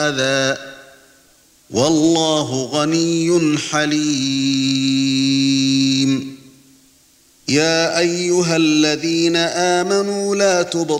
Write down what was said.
هذا والله غني حليم. يا ايها الذين آمنوا لا تبطلوا